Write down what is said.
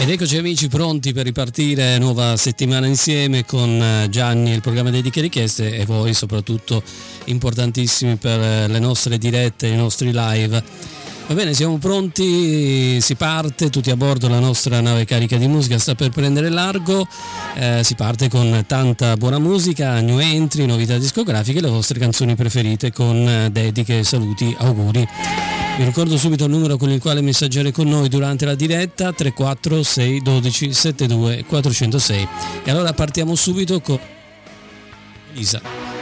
Ed eccoci amici, pronti per ripartire, nuova settimana insieme con Gianni e il programma Dediche e Richieste, e voi soprattutto importantissimi per le nostre dirette, i nostri live. Va bene, siamo pronti, si parte, tutti a bordo, la nostra nave carica di musica sta per prendere largo, si parte con tanta buona musica, new entry, novità discografiche, le vostre canzoni preferite con dediche, saluti, auguri. Vi ricordo subito il numero con il quale messaggiare con noi durante la diretta: 34 6 12 72 406. E allora partiamo subito con Elisa.